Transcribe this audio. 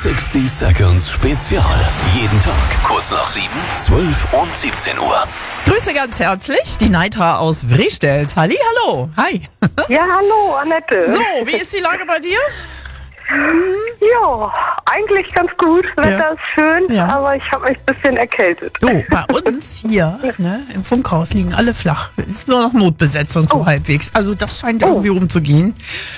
60 Seconds Spezial. Jeden Tag kurz nach 7, 12 und 17 Uhr. Grüße ganz herzlich, die Neitra aus Wrestedt. Halli, hallo. Hi. Ja, hallo, Annette. So, wie ist die Lage bei dir? Ja, eigentlich ganz gut. Wetter ist schön, Ja. aber ich habe mich ein bisschen erkältet. Du, bei uns hier im Funkhaus liegen alle flach. Es ist nur noch Notbesetzung so halbwegs. Also das scheint irgendwie umzugehen.